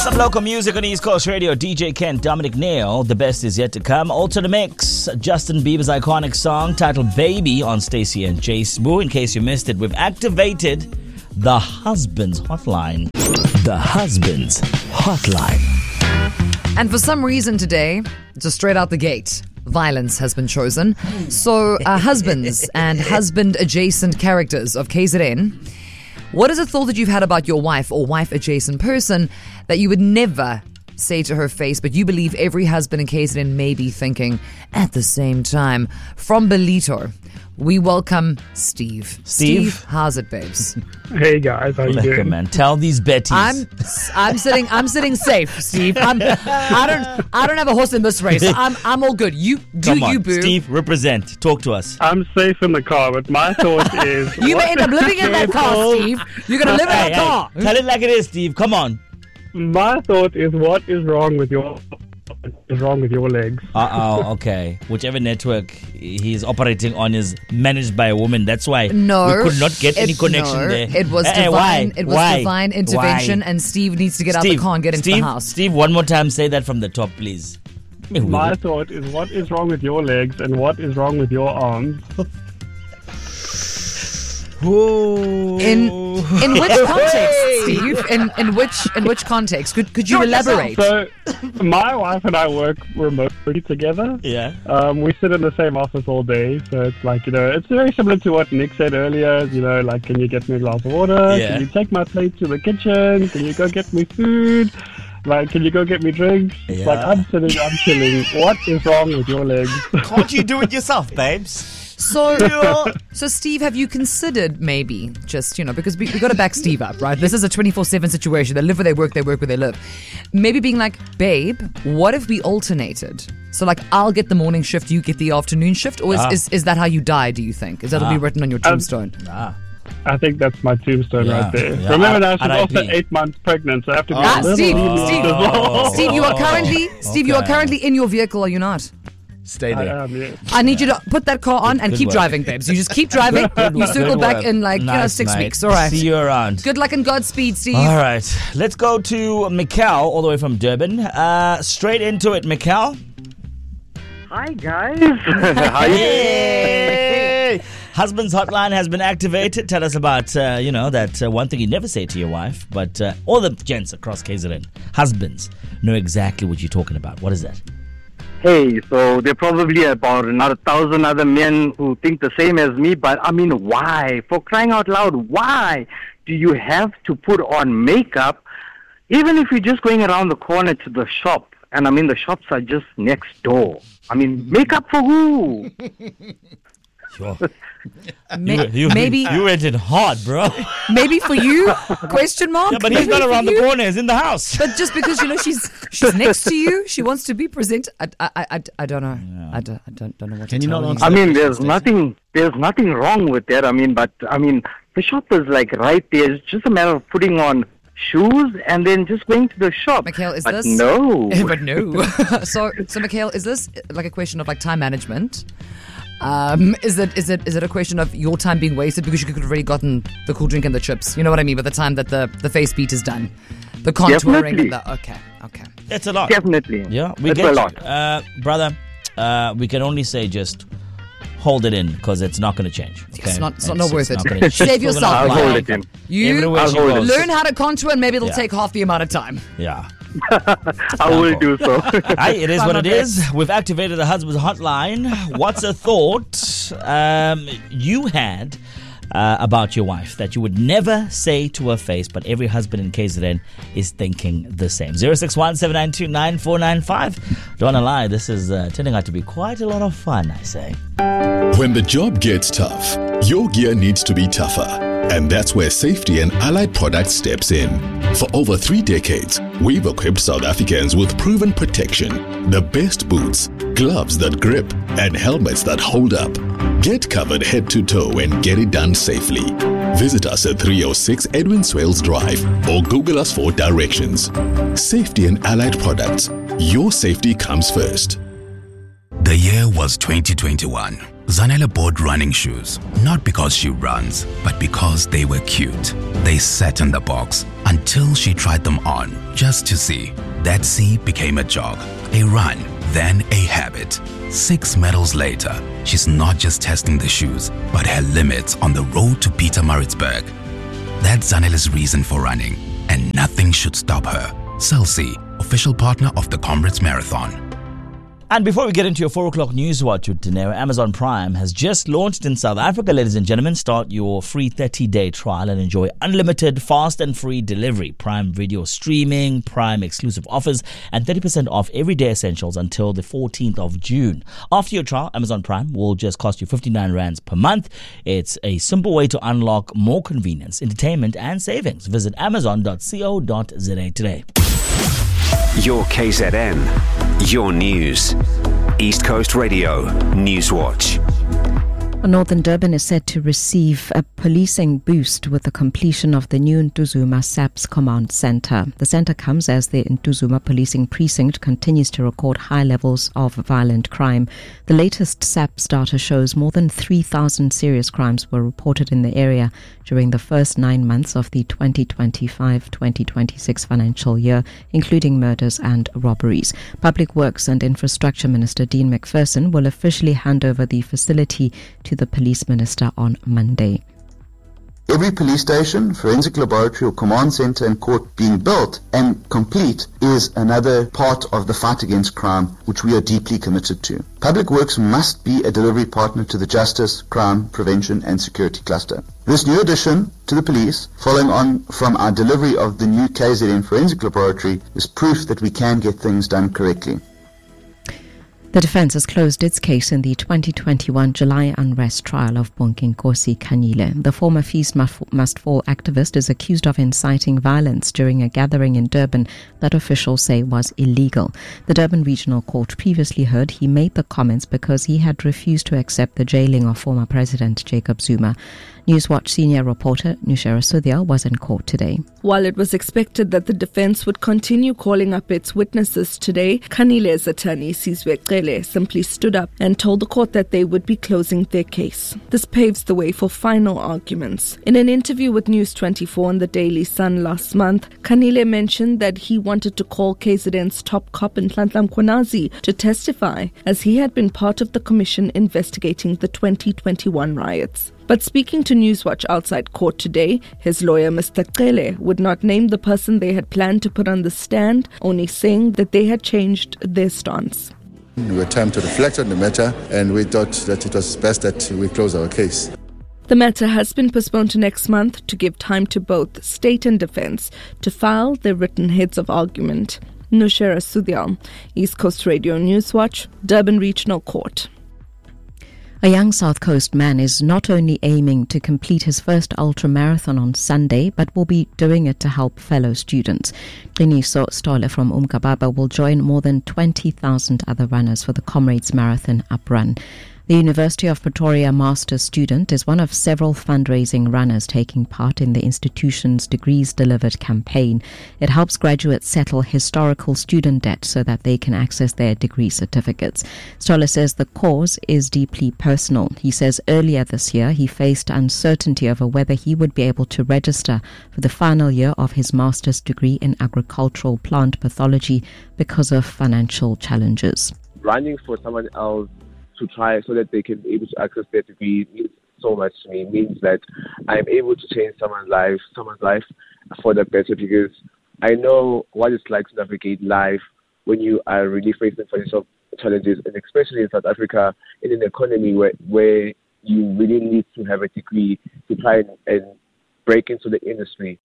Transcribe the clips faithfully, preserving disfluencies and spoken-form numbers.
Some local music on East Coast Radio. D J Kent, Dominic Neal. The best is yet to come. Also the mix. Justin Bieber's iconic song titled Baby on Stacey and Jay Smooth. In case you missed it, we've activated the Husband's Hotline. The Husband's Hotline. And for some reason today, just straight out the gate, violence has been chosen. So uh, husbands and husband-adjacent characters of K Z N, what is a thought that you've had about your wife or wife-adjacent person that you would never say to her face, but you believe every husband in K Z N may be thinking at the same time? From Belito, we welcome Steve. Steve, Steve, how's it, babes? Hey guys, how you Lekker, doing? man. Tell these Betties. I'm I'm sitting I'm sitting safe, Steve. I'm I don't I don't have a horse in this race. I'm I'm all good. You do Come on, you boo. Steve, represent. Talk to us. I'm safe in the car, but my thought is... You what- may end up living in that car, Steve. You're gonna live in Hey, that car. hey, tell it like it is, Steve. Come on. My thought is, what is wrong with your... is wrong with your legs? Uh-oh, okay. Whichever network he's operating on is managed by a woman. That's why No, we could not get any it- connection no, there. It was Eh, eh, divine. why? It was Why? divine intervention, Why? and Steve needs to get out Steve, the car and get into Steve, the house. Steve, one more time, say that from the top, please. My thought is, what is wrong with your legs and what is wrong with your arms? In in which context, Steve? In in which in which context? Could could you elaborate? So, my wife and I work remotely together. Yeah. Um, we sit in the same office all day, so it's like, you know, it's very similar to what Nick said earlier. You know, like, can you get me a glass of water? Yeah. Can you take my plate to the kitchen? Can you go get me food? Like, can you go get me drinks? Yeah. Like, I'm sitting, I'm chilling. What is wrong with your legs? Can't you do it yourself, babes? So, so Steve, have you considered maybe just, you know, because we, we got to back Steve up, right? This is a twenty-four seven situation. They live where they work, they work where they live. Maybe being like, babe, what if we alternated? So, like, I'll get the morning shift, you get the afternoon shift? Or is, Ah. is, is that how you die, do you think? Is that will Ah. be written on your tombstone? Ah. I think that's my tombstone Yeah, right there. yeah. Remember now, she's R I P. also eight months pregnant, so I have to be Ah, a little Steve, lenient Steve, as well. Steve, you are currently, Steve, you are Okay. currently in your vehicle, are you not? Stay I there. am, yeah. I need you to put that car on and Good keep work. driving, babes. You just keep driving. You circle Good back work. in like, you know, Nice, six mate. weeks. All right. See you around. Good luck and Godspeed, Steve. All right. Let's go to Mikal, all the way from Durban. Uh, straight into it, Mikal. Hi, guys. How you Hey! Husband's hotline has been activated. Tell us about, uh, you know, that uh, one thing you never say to your wife, but uh, all the gents across K Z N, husbands, know exactly what you're talking about. What is that? Hey, so there are probably about another thousand other men who think the same as me, but I mean, why? For crying out loud, why do you have to put on makeup, even if you're just going around the corner to the shop? And I mean, the shops are just next door. I mean, makeup for who? Sure. Ma- You, maybe, you went in hard, bro. maybe for you? Question mark. Yeah, but he's Maybe not for around the you? corner. He's in the house. But just because you know she's she's next to you, she wants to be present. I, I, I, I don't know. I, don't, I don't don't know what Can to you tell not you. answer I mean, there's nothing, there's nothing wrong with that. I mean, but I mean, the shop is like right there. It's just a matter of putting on shoes and then just going to the shop. Mikhail, is but this- no? But no. so so Mikhail, is this like a question of like time management? Um, is it is it is it a question of your time being wasted because you could have already gotten the cool drink and the chips? You know what I mean? By the time that the, the face beat is done, the contouring Definitely. and the okay okay. It's a lot. Definitely. Yeah, we It's get a you. lot. Uh, brother, uh, we can only say just hold it in because it's not going to change. Okay? It's not it's not, not worth not it. gonna- Save She's still yourself. gonna I'll apply. hold it in. You Everywhere I'll she hold it. goes. learn how to contour and maybe it'll Yeah. take half the amount of time. Yeah. I will do so. Aye, it is Try what my it is. We've activated the husband's hotline. What's a thought um, you had uh, about your wife that you would never say to her face, but every husband in K Z N is thinking the same? zero six one seven nine two nine four nine five. Don't wanna lie, this is uh, turning out to be quite a lot of fun, I say. When the job gets tough, your gear needs to be tougher. And that's where Safety and Allied Products steps in. For over three decades, we've equipped South Africans with proven protection, the best boots, gloves that grip, and helmets that hold up. Get covered head to toe and get it done safely. Visit us at three oh six Edwin Swales Drive or Google us for directions. Safety and Allied Products. Your safety comes first. The year was twenty twenty-one. Zanele bought running shoes, not because she runs, but because they were cute. They sat in the box until she tried them on, just to see. That see became a jog, a run, then a habit. Six medals later, she's not just testing the shoes, but her limits on the road to Pietermaritzburg. That's Zanele's reason for running, and nothing should stop her. Celsey, official partner of the Comrades Marathon. And before we get into your four o'clock news watch with Dinero, Amazon Prime has just launched in South Africa, ladies and gentlemen. Start your free thirty-day trial and enjoy unlimited, fast and free delivery, Prime video streaming, Prime exclusive offers, and thirty percent off everyday essentials until the fourteenth of June. After your trial, Amazon Prime will just cost you fifty-nine rands per month. It's a simple way to unlock more convenience, entertainment and savings. Visit amazon dot co dot za today. Your K Z N, your news. East Coast Radio, Newswatch. Northern Durban is set to receive a policing boost with the completion of the new Ntuzuma S A P S Command Centre. The centre comes as the Ntuzuma Policing Precinct continues to record high levels of violent crime. The latest S A P S data shows more than three thousand serious crimes were reported in the area during the first nine months of the twenty twenty-five twenty twenty-six financial year, including murders and robberies. Public Works and Infrastructure Minister Dean McPherson will officially hand over the facility to the Police Minister on Monday. Every police station, forensic laboratory or command centre and court being built and complete is another part of the fight against crime, which we are deeply committed to. Public Works must be a delivery partner to the Justice, Crime, Prevention and Security Cluster. This new addition to the police, following on from our delivery of the new K Z N Forensic Laboratory, is proof that we can get things done correctly. The defence has closed its case in the twenty twenty-one July unrest trial of Bonginkosi Kanyile. The former Feast Must Fall activist is accused of inciting violence during a gathering in Durban that officials say was illegal. The Durban Regional Court previously heard he made the comments because he had refused to accept the jailing of former President Jacob Zuma. Newswatch senior reporter Nushera Sudhyal was in court today. While it was expected that the defence would continue calling up its witnesses today, Kanile's attorney Sizwe Cele simply stood up and told the court that they would be closing their case. This paves the way for final arguments. In an interview with News twenty-four and the Daily Sun last month, Kanile mentioned that he wanted to call K Z N's top cop Nhlanhla Mkhwanazi to testify, as he had been part of the commission investigating the twenty twenty-one riots. But speaking to Newswatch outside court today, his lawyer Mister Cele would not name the person they had planned to put on the stand, only saying that they had changed their stance. We had time to reflect on the matter, and we thought that it was best that we close our case. The matter has been postponed to next month to give time to both state and defence to file their written heads of argument. Nushera Sudhyal, East Coast Radio Newswatch, Durban Regional Court. A young South Coast man is not only aiming to complete his first ultramarathon on Sunday, but will be doing it to help fellow students. Qiniso Stole from Umkababa will join more than twenty thousand other runners for the Comrades Marathon Uprun. The University of Pretoria Master's student is one of several fundraising runners taking part in the institution's Degrees Delivered campaign. It helps graduates settle historical student debt so that they can access their degree certificates. Stoller says the cause is deeply personal. He says earlier this year he faced uncertainty over whether he would be able to register for the final year of his master's degree in agricultural plant pathology because of financial challenges. Running for someone else to try so that they can be able to access their degree means so much to me. It means that I'm able to change someone's life, someone's life for the better, because I know what it's like to navigate life when you are really facing financial challenges, and especially in South Africa, in an economy where, where you really need to have a degree to try and, and break into the industry.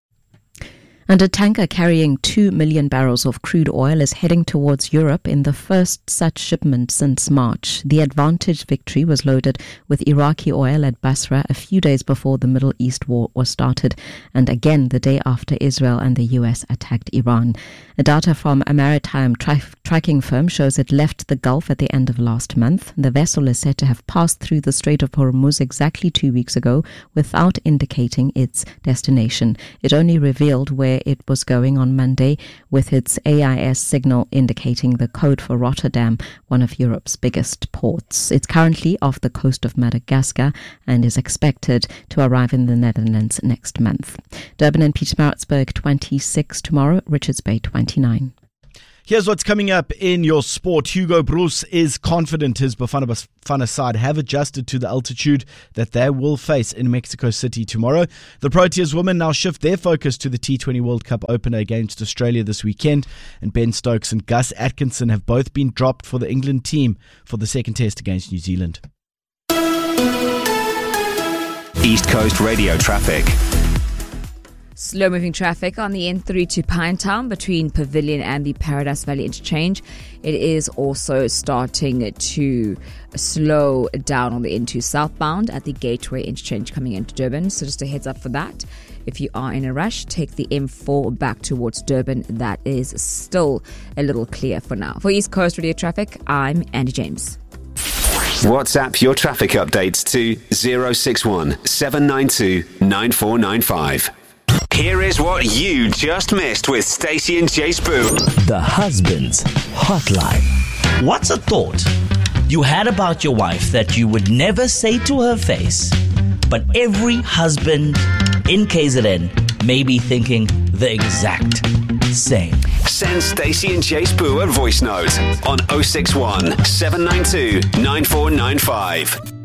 And a tanker carrying two million barrels of crude oil is heading towards Europe in the first such shipment since March. The Advantage Victory was loaded with Iraqi oil at Basra a few days before the Middle East war was started, and again the day after Israel and the U S attacked Iran. The data from a maritime tra- tracking firm shows it left the Gulf at the end of last month. The vessel is said to have passed through the Strait of Hormuz exactly two weeks ago without indicating its destination. It only revealed where where it was going on Monday, with its A I S signal indicating the code for Rotterdam, one of Europe's biggest ports. It's currently off the coast of Madagascar and is expected to arrive in the Netherlands next month. Durban and Pietermaritzburg twenty-six tomorrow, Richards Bay twenty-nine. Here's what's coming up in your sport. Hugo Broos is confident his Bafana Bafana side have adjusted to the altitude that they will face in Mexico City tomorrow. The Proteas women now shift their focus to the T twenty World Cup opener against Australia this weekend. And Ben Stokes and Gus Atkinson have both been dropped for the England team for the second test against New Zealand. East Coast Radio traffic. Slow-moving traffic on the N three to Pinetown between Pavilion and the Paradise Valley interchange. It is also starting to slow down on the N two southbound at the Gateway interchange coming into Durban. So just a heads up for that. If you are in a rush, take the M four back towards Durban. That is still a little clear for now. For East Coast Radio traffic, I'm Andy James. WhatsApp your traffic updates to zero six one seven nine two nine four nine five. Here is what you just missed with Stacey and Jay Spoo. The husband's hotline. What's a thought you had about your wife that you would never say to her face, but every husband in K Z N may be thinking the exact same? Send Stacey and Jay Spoo a voice note on zero six one seven nine two nine four nine five.